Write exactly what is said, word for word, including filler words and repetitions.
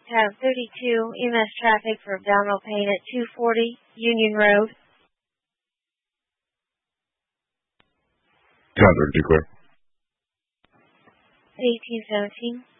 have thirty-two E M S traffic for abdominal pain at two forty Union Road. Contract declare. eighteen seventeen.